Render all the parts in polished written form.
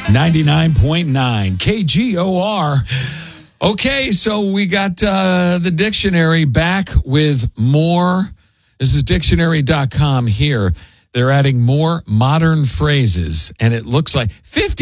99.9 KGOR. Okay, so we got the dictionary back with more. This is dictionary.com here. They're adding more modern phrases, and it looks like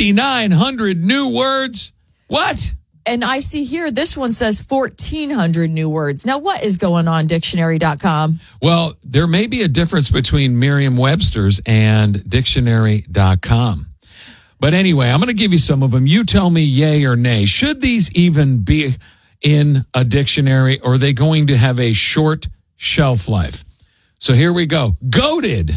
5,900 new words. What? And I see here, this one says 1,400 new words. Now, what is going on, dictionary.com? Well, there may be a difference between Merriam-Webster's and dictionary.com. But anyway, I'm going to give you some of them. You tell me yay or nay. Should these even be in a dictionary, or are they going to have a short shelf life? So here we go. Goated.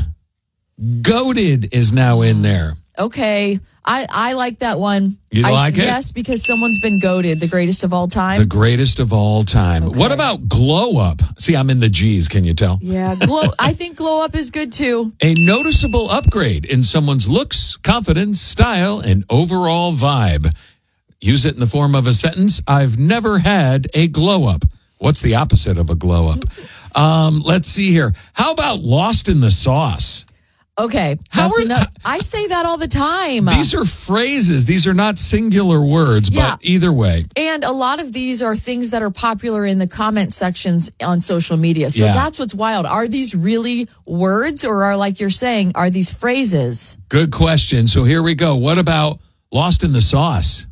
Goated is now in there. Okay. I like that one. You like it? Yes, because someone's been goated, the greatest of all time. The greatest of all time. Okay. What about glow up? See, I'm in the G's, can you tell? Yeah, I think glow up is good too. A noticeable upgrade in someone's looks, confidence, style, and overall vibe. Use it in the form of a sentence. I've never had a glow up. What's the opposite of a glow up? Let's see here. How about lost in the sauce? Okay. I say that all the time. These are phrases. These are not singular words, but either way. And a lot of these are things that are popular in the comment sections on social media. So that's what's wild. Are these really words, or are, like you're saying, are these phrases? Good question. So here we go. What about lost in the sauce?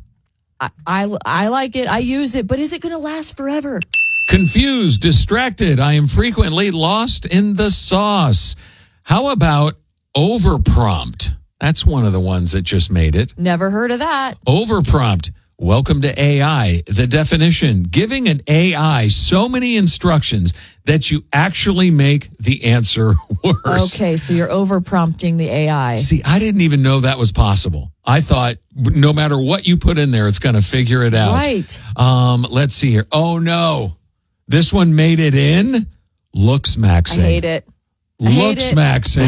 I like it. I use it. But is it going to last forever? Confused, distracted. I am frequently lost in the sauce. How about overprompt? That's one of the ones that just made it. Never heard of that. Overprompt. Welcome to AI. The definition: giving an AI so many instructions that you actually make the answer worse. Okay, so you're overprompting the AI. See, I didn't even know that was possible. I thought no matter what you put in there, it's going to figure it out. Right. Let's see here. Oh, no. This one made it in looks maxing. I hate it. Looks maxing.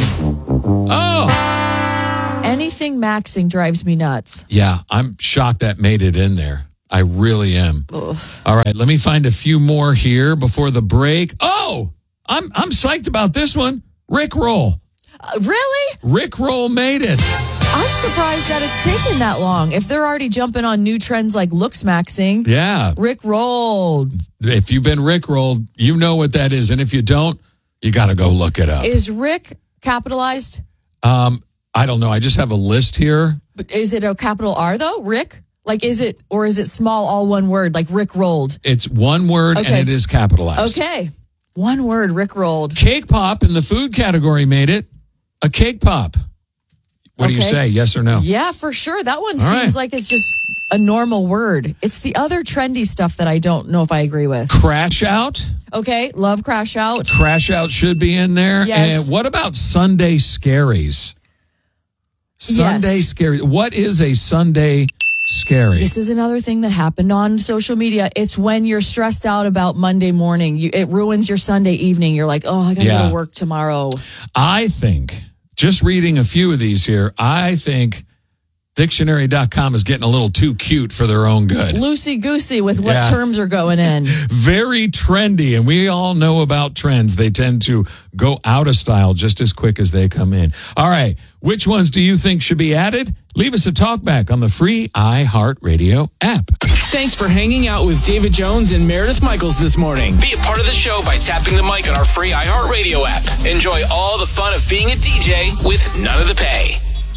Oh. Anything maxing drives me nuts. Yeah, I'm shocked that made it in there. I really am. Ugh. All right, let me find a few more here before the break. Oh, I'm psyched about this one. Rickroll. Really? Rickroll made it. I'm surprised that it's taken that long. If they're already jumping on new trends like looks maxing. Yeah. Rickrolled. If you've been Rickrolled, you know what that is. And if you don't, you got to go look it up. Is Rick capitalized? I don't know. I just have a list here. But is it a capital R though? Rick? Like, is it small, all one word, like Rick rolled? It's one word and it is capitalized. Okay. One word, Rick rolled. Cake pop in the food category made it. A cake pop. What do you say? Yes or no? Yeah, for sure. That one seems like it's just a normal word. It's the other trendy stuff that I don't know if I agree with. Crash out. Okay. Love crash out. Crash out should be in there. Yes. And what about Sunday scaries? Sunday scary. What is a Sunday scary? This is another thing that happened on social media. It's when you're stressed out about Monday morning. It ruins your Sunday evening. You're like, oh, I got to go to work tomorrow. I think, just reading a few of these here, I think dictionary.com is getting a little too cute for their own good. Loosey-goosey with what terms are going in. Very trendy, and we all know about trends. They tend to go out of style just as quick as they come in. All right, which ones do you think should be added? Leave us a talk back on the free iHeartRadio app. Thanks for hanging out with David Jones and Meredith Michaels this morning. Be a part of the show by tapping the mic on our free iHeartRadio app. Enjoy all the fun of being a DJ with none of the pay.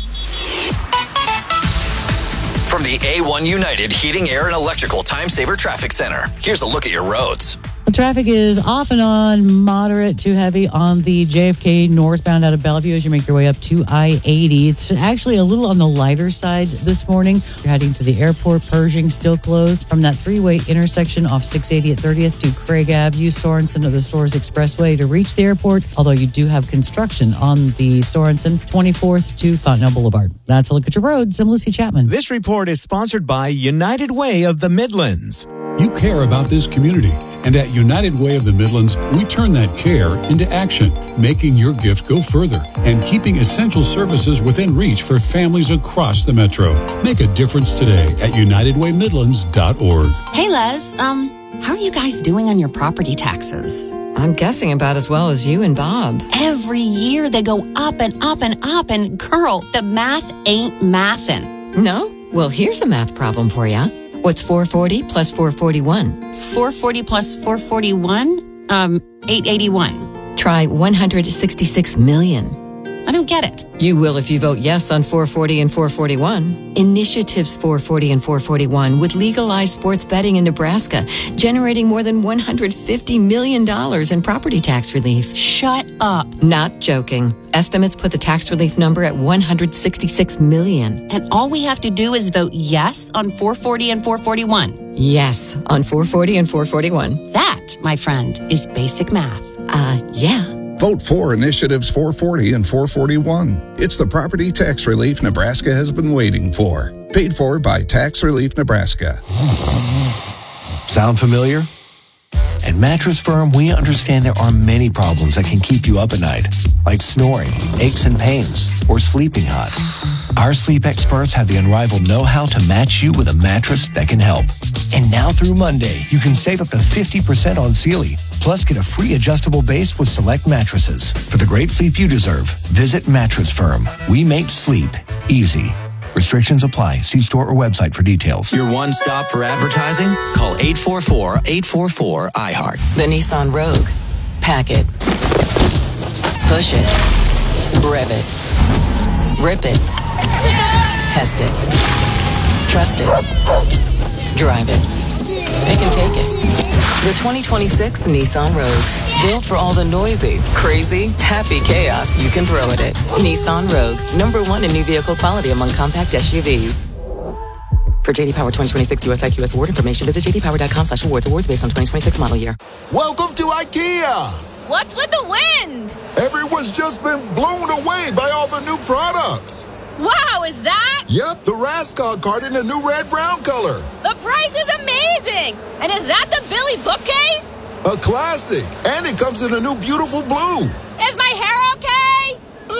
From the A1 United Heating, Air, and Electrical Time Saver Traffic Center, here's a look at your roads. Traffic is off and on, moderate to heavy on the JFK northbound out of Bellevue as you make your way up to I-80. It's actually a little on the lighter side this morning. You're heading to the airport. Pershing still closed from that three-way intersection off 680 at 30th to Craig Ave. Use Sorensen of the Stores Expressway to reach the airport, although you do have construction on the Sorensen 24th to Fontenelle Boulevard. That's a look at your roads. I'm Lucy Chapman. This report is sponsored by United Way of the Midlands. You care about this community, and at United Way of the Midlands, we turn that care into action, making your gift go further and keeping essential services within reach for families across the metro. Make a difference today at unitedwaymidlands.org. Hey, Les, how are you guys doing on your property taxes? I'm guessing about as well as you and Bob. Every year they go up and up and up, and girl, the math ain't mathin'. No? Well, here's a math problem for you. What's 440 plus 441? 440 plus 441? 881. Try 166 million. I don't get it. You will if you vote yes on 440 and 441. Initiatives 440 and 441 would legalize sports betting in Nebraska, generating more than $150 million in property tax relief. Shut up. Not joking. Estimates put the tax relief number at $166 million. And all we have to do is vote yes on 440 and 441. Yes, on 440 and 441. That, my friend, is basic math. Yeah. Vote for Initiatives 440 and 441. It's the property tax relief Nebraska has been waiting for. Paid for by Tax Relief Nebraska. Sound familiar? At Mattress Firm, we understand there are many problems that can keep you up at night, like snoring, aches and pains, or sleeping hot. Our sleep experts have the unrivaled know-how to match you with a mattress that can help. And now through Monday, you can save up to 50% on Sealy. Plus, get a free adjustable base with select mattresses. For the great sleep you deserve, visit Mattress Firm. We make sleep easy. Restrictions apply. See store or website for details. Your one stop for advertising? Call 844-844-iHeart. The Nissan Rogue. Pack it. Push it. Rev it. Rip it. Test it. Trust it. Drive it. Pick and take it. The 2026 Nissan Rogue. Built for all the noisy, crazy, happy chaos you can throw at it. Nissan Rogue. #1 in new vehicle quality among compact SUVs. For JD Power 2026 USIQS award information, visit jdpower.com/awards. Awards based on 2026 model year. Welcome to IKEA. What's with the wind? Everyone's just been blown away by all the new products. Wow, is that? Yep, the Raskog cart in a new red-brown color. The price is amazing. And is that the Billy bookcase? A classic. And it comes in a new beautiful blue. Is my hair okay?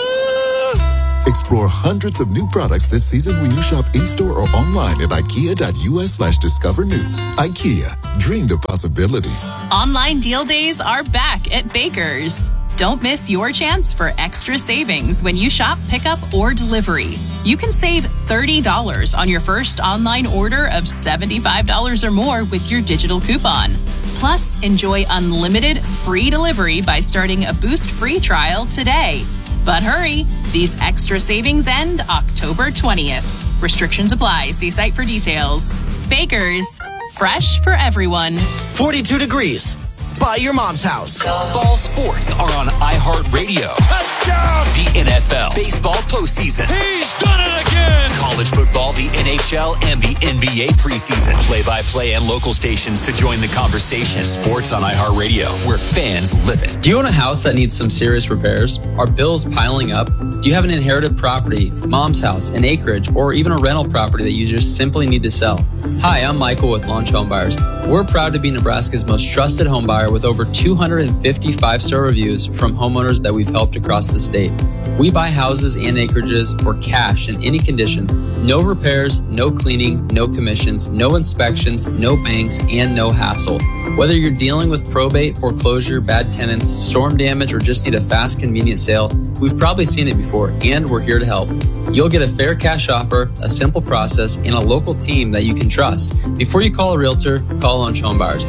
Explore hundreds of new products this season when you shop in-store or online at ikea.us/discover new. IKEA, dream the possibilities. Online deal days are back at Baker's. Don't miss your chance for extra savings when you shop, pickup, or delivery. You can save $30 on your first online order of $75 or more with your digital coupon. Plus, enjoy unlimited free delivery by starting a Boost free trial today. But hurry, these extra savings end October 20th. Restrictions apply. See site for details. Baker's, fresh for everyone. 42 degrees. By your mom's house. Ball sports are on iHeartRadio. Touchdown! The NFL, baseball postseason. He's done it again! College football, the NHL, and the NBA preseason. Play-by-play and local stations to join the conversation. Sports on iHeartRadio, where fans live it. Do you own a house that needs some serious repairs? Are bills piling up? Do you have an inherited property, mom's house, an acreage, or even a rental property that you just simply need to sell? Hi, I'm Michael with Launch Home Buyers. We're proud to be Nebraska's most trusted home buyer with over 250 five-star reviews from homeowners that we've helped across the state. We buy houses and acreages for cash in any condition. No repairs, no cleaning, no commissions, no inspections, no banks, and no hassle. Whether you're dealing with probate, foreclosure, bad tenants, storm damage, or just need a fast, convenient sale, we've probably seen it before, and we're here to help. You'll get a fair cash offer, a simple process, and a local team that you can trust. Before you call a realtor, call Launch Home Buyers.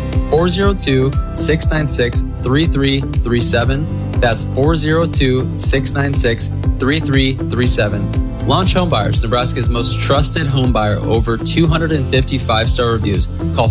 402-696-3337. That's 402-696-3337. Launch Home Buyers, Nebraska's most trusted home buyer, over 250 five-star reviews. Call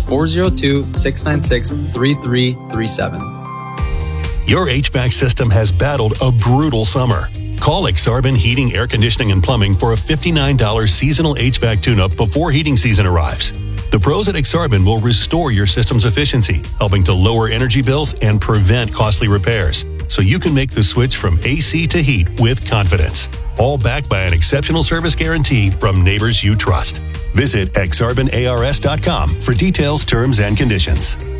402-696-3337. Your HVAC system has battled a brutal summer. Call Exarban Heating, Air Conditioning, and Plumbing for a $59 seasonal HVAC tune-up before heating season arrives. The pros at Exarban will restore your system's efficiency, helping to lower energy bills and prevent costly repairs, so you can make the switch from AC to heat with confidence. All backed by an exceptional service guarantee from neighbors you trust. Visit exarbanars.com for details, terms, and conditions.